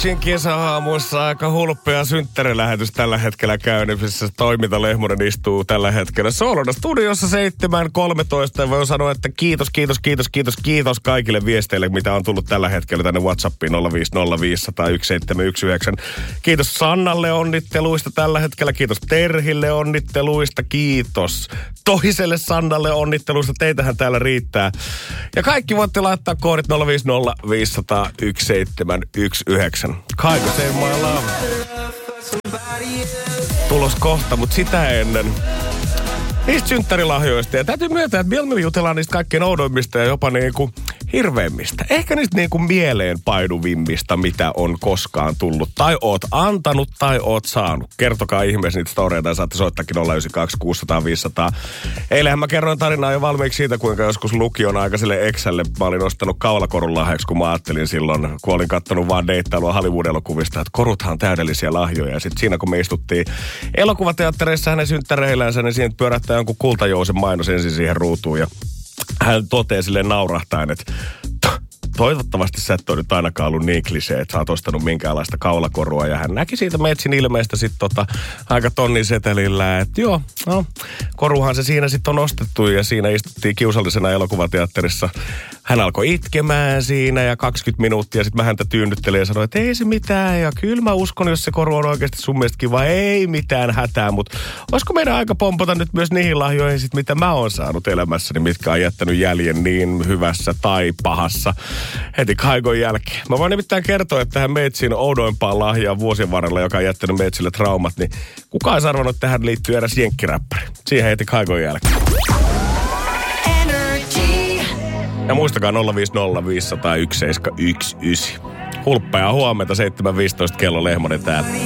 Energin kesäaamuissa aika hulppea synttärilähetys tällä hetkellä käynnissä. Toiminta Lehmonen istuu tällä hetkellä Soolona studiossa 7.13. Ja voi sanoa, että kiitos kaikille viesteille, mitä on tullut tällä hetkellä tänne WhatsAppiin 050501719. Kiitos Sannalle onnitteluista tällä hetkellä. Kiitos Terhille onnitteluista. Kiitos toiselle Sannalle onnitteluista. Teitähän täällä riittää. Ja kaikki voitte laittaa koodit 050501719. Kaiko se my love. Tulos kohta, mutta sitä ennen niistä synttärilahjoista. Ja täytyy myöntää, että mieluummin jutellaan niistä kaikkein oudoimmista ja jopa niinku hirveimmistä. Ehkä niistä niinku mieleen painuvimmista, mitä on koskaan tullut. Tai oot antanut tai oot saanut. Kertokaa ihmeessä niitä storeita ja saatte soittaakin 092 600 500. Eilähän mä kerroin tarinaa jo valmiiksi siitä, kuinka joskus lukion aikaiselle Exälle mä olin ostanut kaulakorun lahjaksi, kun mä ajattelin silloin, kun olin kattonut vaan deittailua Hollywood-elokuvista, että koruthan on täydellisiä lahjoja. Ja sitten siinä, kun me istuttiin elokuvateattereissa hänen synttäreillänsä, niin siinä pyörähtää jonkun kultajousen mainos ensin siihen ruutuun ja hän toteaa silleen naurahtaen, että toivottavasti sä et ole nyt ainakaan ollut niin klisee, että sä oot ostanut minkäänlaista kaulakorua. Ja hän näki siitä Metsin ilmeistä sitten aika tonnin setelillä, että joo, no, koruhan se siinä sitten on ostettu. Ja siinä istuttiin kiusallisena elokuvateatterissa. Hän alkoi itkemään siinä ja 20 minuuttia. Sitten mä häntä tyynnyttelin ja sanoin, että ei se mitään. Ja kyllä mä uskon, jos se koru on oikeasti sun mielestä kiva. Ei mitään hätää, mutta olisiko meidän aika pompata nyt myös niihin lahjoihin sit, mitä mä oon saanut elämässäni, mitkä on jättänyt jäljen niin hyvässä tai pahassa heti kaikon jälkeen. Mä voin nimittäin kertoa, että tähän Meitsin oudoimpaan lahjaan vuosien varrella, joka on jättänyt Meitsille traumat, niin kukaan ei arvannut, että tähän liittyy eräs jenkkiräppäri. Siihen heti kaikon jälkeen. Ja muistakaa 050501719. Hulppea huomenta, 7.15 kello Lehmonen täällä.